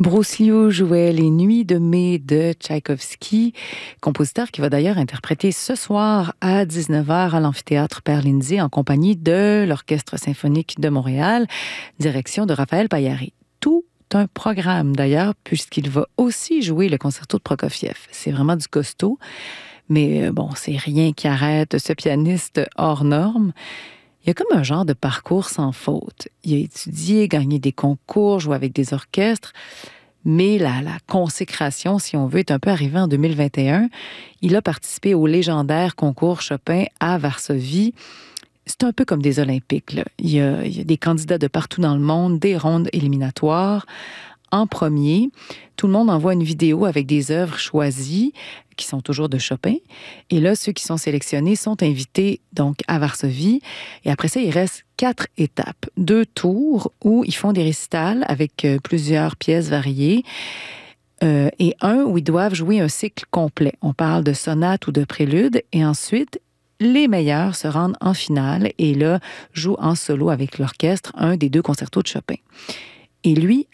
Bruce Liu jouait Les Nuits de mai de Tchaïkovski, compositeur qui va d'ailleurs interpréter ce soir à 19h à l'amphithéâtre Père Lindsay en compagnie de l'Orchestre symphonique de Montréal, direction de Raphaël Paillari. Tout un programme d'ailleurs, puisqu'il va aussi jouer le concerto de Prokofiev. C'est vraiment du costaud, mais bon, c'est rien qui arrête ce pianiste hors norme. Il y a comme un genre de parcours sans faute. Il a étudié, gagné des concours, joué avec des orchestres, mais la consécration, si on veut, est un peu arrivée en 2021. Il a participé au légendaire concours Chopin à Varsovie. C'est un peu comme des Olympiques, là. Il y a des candidats de partout dans le monde, des rondes éliminatoires. En premier, tout le monde envoie une vidéo avec des œuvres choisies qui sont toujours de Chopin. Et là, ceux qui sont sélectionnés sont invités donc à Varsovie. Et après ça, il reste 4 étapes. 2 tours où ils font des récitals avec plusieurs pièces variées. Et un où ils doivent jouer un cycle complet. On parle de sonate ou de prélude. Et ensuite, les meilleurs se rendent en finale et là, jouent en solo avec l'orchestre un des 2 concertos de Chopin. Et lui,